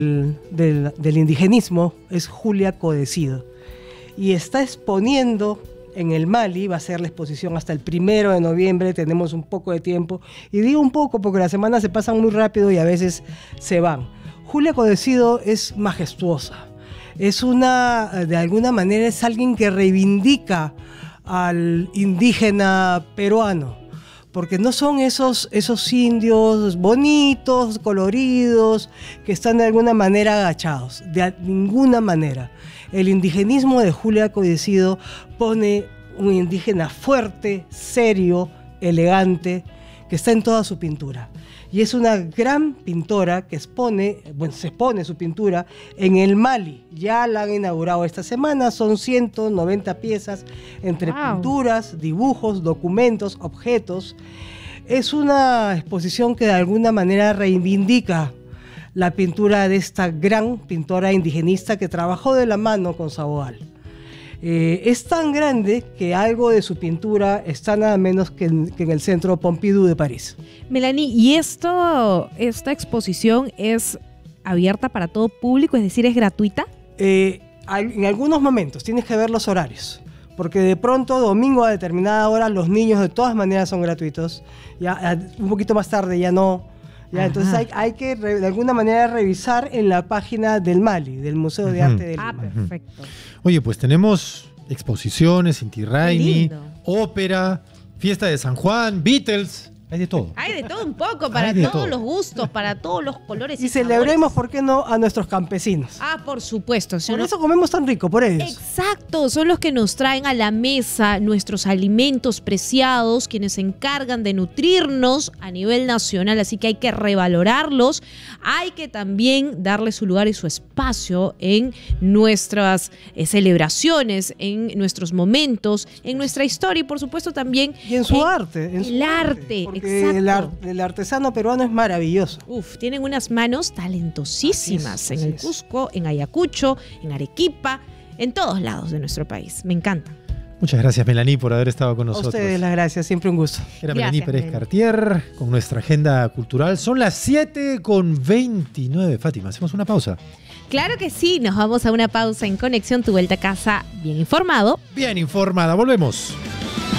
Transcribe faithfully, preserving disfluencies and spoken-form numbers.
del, del indigenismo es Julia Codecido y está exponiendo en el Mali. Va a ser la exposición hasta el primero de noviembre, tenemos un poco de tiempo, y digo un poco porque las semanas se pasan muy rápido y a veces se van. Julia Codecido es majestuosa, es una, de alguna manera es alguien que reivindica al indígena peruano, porque no son esos, esos indios bonitos, coloridos, que están de alguna manera agachados, de ninguna manera. El indigenismo de Julia Codecido pone un indígena fuerte, serio, elegante, que está en toda su pintura. Y es una gran pintora que expone, bueno, se expone su pintura en el Mali. Ya la han inaugurado esta semana, son ciento noventa piezas entre wow. pinturas, dibujos, documentos, objetos. Es una exposición que de alguna manera reivindica la pintura de esta gran pintora indigenista que trabajó de la mano con Saboal. Eh, es tan grande que algo de su pintura está nada menos que en, que en el Centro Pompidou de París. Melanie, ¿y esto, esta exposición es abierta para todo público? Es decir, ¿es gratuita? Eh, en algunos momentos tienes que ver los horarios, porque de pronto domingo a determinada hora los niños de todas maneras son gratuitos, ya un poquito más tarde ya no. Ya, entonces hay, hay que re, de alguna manera revisar en la página del Mali, del Museo de Arte de Lima. Ah, perfecto. Oye, pues tenemos exposiciones, Inti Raymi, ópera, fiesta de San Juan, Beatles, hay de todo. Hay de todo un poco, para todos todo. los gustos, para todos los colores. Y, y celebremos, ¿por qué no?, a nuestros campesinos. Ah, por supuesto. Por eso comemos tan rico, por ellos. Exacto, son los que nos traen a la mesa nuestros alimentos preciados, quienes se encargan de nutrirnos a nivel nacional, así que hay que revalorarlos, hay que también darle su lugar y su espacio en nuestras eh, celebraciones, en nuestros momentos, en nuestra historia y por supuesto también y en su en arte. En el su arte, arte exacto. El, ar el artesano peruano es maravilloso. Uf, tienen unas manos talentosísimas así es, así en el Cusco, en Ayacucho, en Arequipa, en todos lados de nuestro país. Me encanta. Muchas gracias, Melanie, por haber estado con nosotros. A ustedes las gracias, siempre un gusto. Era Melanie Pérez Cartier con nuestra agenda cultural. Son las siete con veintinueve, Fátima. ¿Hacemos una pausa? Claro que sí, nos vamos a una pausa en Conexión, tu vuelta a casa bien informado. Bien informada, volvemos.